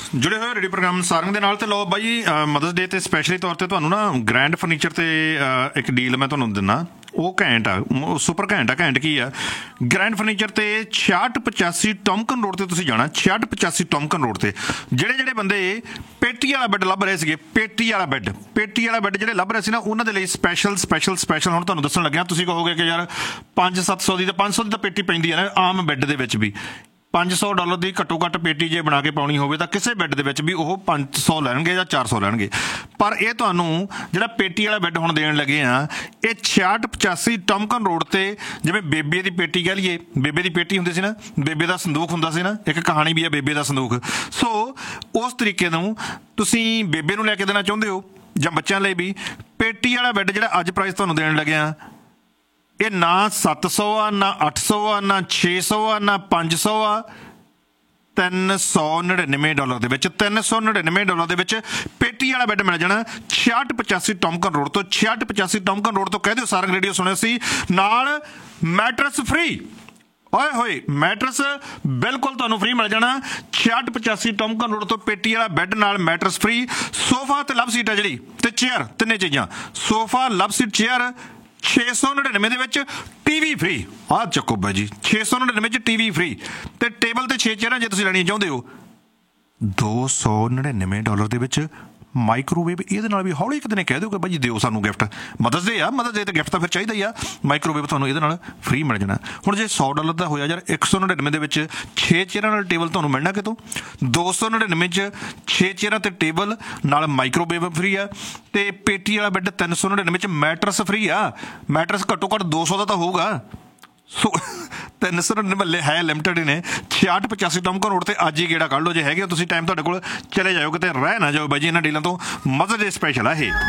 जुड़े हुए radio programme Sarang दे नाल ते लो बाई मदर्स डे ते स्पैशली तौर ते तुहानूं ना ग्रैंड फर्नीचर ते एक डील मैं तुहानूं दिन्ना ਉਹ ਘੈਂਟ ਆ ਸੁਪਰ ਘੈਂਟ ਆ ਘੈਂਟ ਕੀ ਆ ਗ੍ਰੈਂਡ ਫਰਨੀਚਰ ਤੇ 6685 ਟੌਮਕਨ ਰੋਡ ਤੇ ਤੁਸੀਂ ਜਾਣਾ 6685 ਟੌਮਕਨ ਰੋਡ ਤੇ ਜਿਹੜੇ ਬੰਦੇ ਪੇਟੀ ਵਾਲਾ ਬੈੱਡ ਲੱਭ ਰਹੇ ਸੀਗੇ ਪੇਟੀ ਵਾਲਾ ਬੈੱਡ ਜਿਹੜੇ ਲੱਭ ਰਹੇ ਸੀ ਨਾ ਉਹਨਾਂ ਦੇ ਲਈ ਸਪੈਸ਼ਲ ਹੁਣ ਤੁਹਾਨੂੰ ਦੱਸਣ ਲੱਗਿਆ ਤੁਸੀਂ ਕਹੋਗੇ ਕਿ ਯਾਰ 500-700 ਦੀ ਤਾਂ 500 ਦੀ ਤਾਂ ਪੇਟੀ ਪੈਂਦੀ ਹੈ ਨਾ ਆਮ ਬੈੱਡ ਦੇ ਵਿੱਚ ਵੀ $500 ਦੀ ਘੱਟੋ ਘੱਟ ਪੇਟੀ ਜੇ ਬਣਾ ਕੇ ਪਾਉਣੀ ਹੋਵੇ ਤਾਂ ਕਿਸੇ ਬੈੱਡ ਦੇ ਵਿੱਚ ਵੀ ਉਹ 500 ਲੈਣਗੇ ਜਾਂ 400 ਲੈਣਗੇ ਪਰ ਇਹ ਤੁਹਾਨੂੰ ਜਿਹੜਾ ਪੇਟੀ ਵਾਲਾ ਬੈੱਡ ਹੁਣ ਦੇਣ ਲੱਗੇ ਆ ਇਹ 6685 ਟੌਮਕਨ ਰੋਡ ਤੇ ਜਿਵੇਂ ਬੇਬੇ ਦੀ ਪੇਟੀ ਕਹਿ ਲਈਏ ਬੇਬੇ ਦੀ ਪੇਟੀ ਹੁੰਦੀ ਸੀ ਨਾ ਬੇਬੇ ਦਾ ਸੰਦੂਕ ਹੁੰਦਾ ਸੀ ਨਾ ਇੱਕ ਕਹਾਣੀ ਵੀ ਆ ਬੇਬੇ ਦਾ ਸੰਦੂਕ ਸੋ ਉਸ ਤਰੀਕੇ ਨੂੰ ਤੁਸੀਂ ਬੇਬੇ ਨੂੰ ਲੈ ਕੇ ਦੇਣਾ ਚਾਹੁੰਦੇ ਹੋ ਜਾਂ ਬੱਚਿਆਂ ਲਈ ਵੀ ਪੇਟੀ ਵਾਲਾ ਬੈੱਡ ਜਿਹੜਾ ਅੱਜ ਪ੍ਰਾਈਸ ਤੁਹਾਨੂੰ ਦੇਣ ਲੱਗੇ ਆ ਇਹ ਨਾ 700 ਆ ਨਾ 800 ਆ ਨਾ 600 ਆ ਨਾ 500 ਆ $399 ਦੇ ਵਿੱਚ $399 ਦੇ ਵਿੱਚ ਪੇਟੀ ਵਾਲਾ ਬੈੱਡ ਮਿਲ ਜਾਣਾ 6685 ਟੌਮਕਨ ਰੋਡ ਤੋਂ 6685 ਟੌਮਕਨ ਰੋਡ ਤੋਂ ਕਹਿ ਦਿਓ ਸਾਰੰਗ ਰੇਡੀਓ ਸੁਣਿਆ ਸੀ ਨਾਲ ਮੈਟਰਸ ਫ੍ਰੀ ਓਏ ਹੋਏ ਮੈਟਰਸ ਬਿਲਕੁਲ ਤੁਹਾਨੂੰ ਫ੍ਰੀ ਮਿਲ ਜਾਣਾ 6685 ਟੌਮਕਨ ਰੋਡ ਤੋਂ ਪੇਟੀ ਵਾਲਾ ਬੈੱਡ ਨਾਲ ਮੈਟਰਸ ਫ੍ਰੀ ਸੋਫਾ ਤੇ ਲਵ ਸੀਟ ਆ ਜਿਹੜੀ ਤੇ ਚੇਅਰ ਤਿੰਨੇ ਚੀਜ਼ਾਂ ਸੋਫਾ ਲਵ ਸੀਟ ਚੇਅਰ 699 ਦੇ ਵਿੱਚ ਟੀਵੀ ਫ੍ਰੀ ਆਹ ਚੱਕੋ ਬਾਈ ਜੀ 699 ਚ ਟੀਵੀ ਫ੍ਰੀ ਤੇ ਟੇਬਲ ਤੇ 6 ਚੇਅਰਾਂ ਜੇ ਤੁਸੀਂ ਲੈਣੀਆਂ ਚਾਹੁੰਦੇ ਹੋ $299 ਦੇ ਵਿੱਚ ਮਾਈਕ੍ਰੋਵੇਵ ਇਹਦੇ ਨਾਲ ਵੀ ਹੌਲੀ ਇੱਕ ਦਿਨ ਕਹਿ ਦਿਓ ਕਿ ਬਾਈ ਜੀ ਦਿਓ ਸਾਨੂੰ ਗਿਫਟ ਮਦਰਸ ਡੇ ਤੇ ਗਿਫਟ ਤਾਂ ਫਿਰ ਚਾਹੀਦਾ ਹੀ ਆ ਮਾਈਕ੍ਰੋਵੇਵ ਤੁਹਾਨੂੰ ਇਹਦੇ ਨਾਲ ਫ੍ਰੀ ਮਿਲ ਜਾਣਾ ਹੁਣ ਜੇ $100 ਦਾ ਹੋਇਆ ਯਾਰ 199 ਦੇ ਵਿੱਚ 6 ਚੇਅਰਾਂ ਨਾਲ ਟੇਬਲ ਤੁਹਾਨੂੰ ਮਿਲਣਾ ਕਿਤੋਂ 299 ਚ 6 ਚੇਅਰਾਂ ਤੇ ਟੇਬਲ ਨਾਲ ਮਾਈਕ੍ਰੋਵੇਵ ਫ੍ਰੀ ਆ ਤੇ ਪੇਟੀ ਵਾਲਾ ਬੈੱਡ 399 ਚ ਮੈਟਰਸ ਫ੍ਰੀ ਆ ਮੈਟਰਸ ਘੱਟੋ ਘੱਟ 200 ਦਾ ਤਾਂ ਹੋਊਗਾ ਸੋ 399 ਹੈ ਲਿਮਟਡ ਨੇ 6685 ਟੌਮਕਨ ਰੋਡ ਤੇ ਅੱਜ ਹੀ ਗੇੜਾ ਕੱਢ ਲਓ ਜੇ ਹੈਗੇ ਤੁਸੀਂ ਟਾਈਮ ਤੁਹਾਡੇ ਕੋਲ ਚਲੇ ਜਾਓ ਕਿਤੇ ਰਹਿ ਨਾ ਜਾਓ ਬਾਈ ਜੀ ਇਹਨਾਂ ਡੀਲਾਂ ਤੋਂ ਮਦਰਸ ਡੇ ਸਪੈਸ਼ਲ ਆ ਇਹ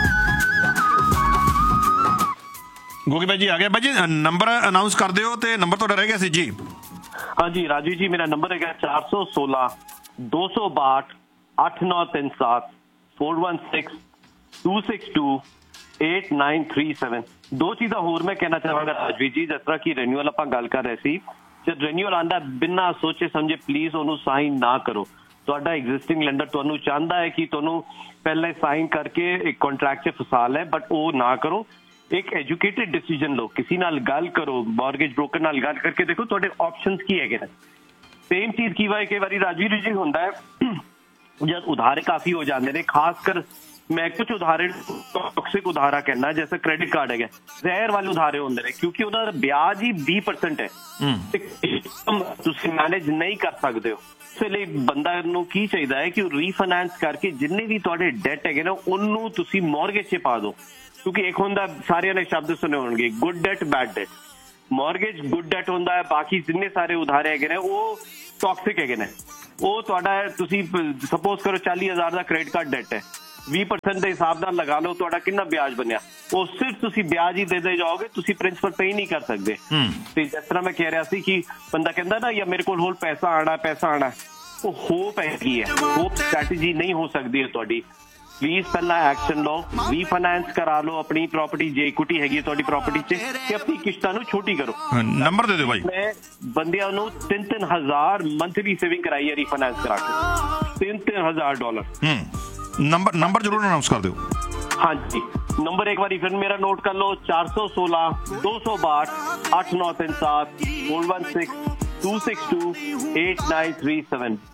ਗੋਗੀ ਬਾਈ ਜੀ ਆ ਗਿਆ ਬਾਈ ਜੀ ਨੰਬਰ ਅਨਾਊਂਸ ਕਰ ਦਿਓ ਤੇ ਨੰਬਰ ਤੁਹਾਡਾ ਰਹਿ ਗਿਆ ਸੀ ਜੀ ਹਾਂਜੀ ਰਾਜੂ ਜੀ ਮੇਰਾ ਨੰਬਰ ਹੈਗਾ 416 262 8937 416 262 8937 ਦੋ ਚੀਜ਼ਾਂ ਹੋਰ ਮੈਂ ਕਹਿਣਾ ਚਾਹਾਂਗਾ ਰਾਜਵੀਰ ਜੀ ਜਿਸ ਤਰ੍ਹਾਂ ਕਿ ਰੈਨੂਅਲ ਆਪਾਂ ਗੱਲ ਕਰ ਰਹੇ ਸੀ ਜਦ ਰੈਨੂਅਲ ਆਉਂਦਾ ਬਿਨਾਂ ਸੋਚੇ ਸਮਝੇ ਪਲੀਜ਼ ਉਹਨੂੰ ਸਾਈਨ ਨਾ ਕਰੋ ਤੁਹਾਡਾ ਐਗਜ਼ਿਸਟਿੰਗ ਲੈਂਡਰ ਤੁਹਾਨੂੰ ਚਾਹੁੰਦਾ ਹੈ ਕਿ ਤੁਹਾਨੂੰ ਪਹਿਲਾਂ ਸਾਈਨ ਕਰਕੇ ਇੱਕ ਕੰਟਰੈਕਟ 'ਚ ਫਸਾ ਲੈ ਬਟ ਉਹ ਨਾ ਕਰੋ ਇੱਕ ਐਜੂਕੇਟਿਡ ਡਿਸੀਜਨ ਲਓ ਕਿਸੇ ਨਾਲ ਗੱਲ ਕਰੋ ਮਾਰਗੇਜ ਬ੍ਰੋਕਰ ਨਾਲ ਗੱਲ ਕਰਕੇ ਦੇਖੋ ਤੁਹਾਡੇ ਆਪਸ਼ਨਸ ਕੀ ਹੈਗੇ ਨੇ ਸੇਮ ਚੀਜ਼ ਕੀ ਵਾਰ ਕਈ ਵਾਰੀ ਰਾਜਵੀਰ ਜੀ ਹੁੰਦਾ ਹੈ ਜਦ ਉਧਾਰੇ ਕਾਫੀ ਹੋ ਜਾਂਦੇ ਨੇ ਖਾਸ ਕਰ मैं कुछ उदाहरण टॉक्सिक उधारा कहना जैसे क्रेडिट कार्ड है जहर वाले उधारे होंगे ने क्योंकि उन्होंने ब्याज ही 20% है तुम मैनेज नहीं कर सकते हो इस लिए बंदा नूं की चाहिए है कि रीफाइनेंस करके जिन्ने भी तुहाडे डेट है ना उन्होंने तुसी मॉर्गेज च पा दो क्योंकि एक होंदा सारे ने शब्द सुने होंगे good date bad debt mortgage good date होंदा है बाकी जिन्ने सारे उधारे है वो टॉक्सिक है वो तुहाडा तुसी सपोज करो 40,000 का क्रेडिट कार्ड डेट है 20% ਦੇ ਹਿਸਾਬ ਨਾਲ ਲਗਾ ਲਓ ਤੁਹਾਡਾ ਕਿੰਨਾ ਵਿਆਜ ਬਣਿਆ ਉਹ ਸਿਰਫ ਤੁਸੀਂ ਵਿਆਜ ਹੀ ਦੇ ਜਾਓਗੇ ਤੁਸੀਂ ਪ੍ਰਿੰਸੀਪਲ ਪੇ ਨਹੀਂ ਕਰ ਸਕਦੇ ਤੇ ਜਿਸ ਤਰ੍ਹਾਂ ਮੈਂ ਕਹਿ ਰਿਹਾ ਸੀ ਕਿ ਬੰਦਾ ਕਹਿੰਦਾ ਨਾ ਯਾ ਮੇਰੇ ਕੋਲ ਹੋਰ ਪੈਸਾ ਆਣਾ ਉਹ ਹੋਪ ਹੈਗੀ ਹੈ ਹੋਪ ਸਟ੍ਰੈਟਜੀ ਨਹੀਂ ਹੋ ਸਕਦੀ ਹੈ ਤੁਹਾਡੀ ਪਲੀਜ਼ ਪਹਿਲਾਂ ਐਕਸ਼ਨ ਲਓ ਰੀਫਾਈਨੈਂਸ ਕਰਾ ਲਓ ਆਪਣੀ ਪ੍ਰਾਪਰਟੀ ਜੇ ਇਕੁਇਟੀ ਹੈਗੀ ਤੁਹਾਡੀ ਪ੍ਰਾਪਰਟੀ 'ਚ ਤੇ ਆਪਣੀ ਕਿਸ਼ਤਾਂ ਨੂੰ ਛੋਟੀ ਕਰੋ ਨੰਬਰ ਦੇ ਦਿਓ ਬਾਈ ਮੈਂ ਬੰਦਿਆਂ ਨੂੰ 3,000 ਮੰਥਲੀ ਸੇਵਿੰਗ ਕਰਾਈ ਹੈ ਰੀਫਾਈਨੈਂਸ ਕਰਾ ਕੇ $3,000 ਨੰਬਰ ਜ਼ਰੂਰ ਅਨਾਉਂਸ ਕਰ ਦਿਓ ਹਾਂਜੀ ਨੰਬਰ ਇੱਕ ਵਾਰੀ ਫਿਰ ਮੇਰਾ ਨੋਟ ਕਰ ਲਓ 416 262 8937 416 262 8937